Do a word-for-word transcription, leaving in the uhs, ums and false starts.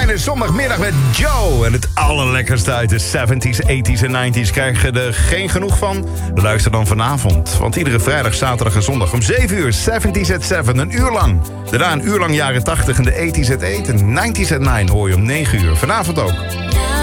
beginnen zondagmiddag met Joe. En het allerlekkerste uit de zeventies, tachtiger en negentiger. Krijg je er geen genoeg van? Luister dan vanavond. Want iedere vrijdag, zaterdag en zondag om zeven uur... zeventies at zeven, een uur lang. Daarna een uur lang jaren tachtig en de tachtiger at acht. En negentiger at negen hoor je om negen uur. Vanavond ook.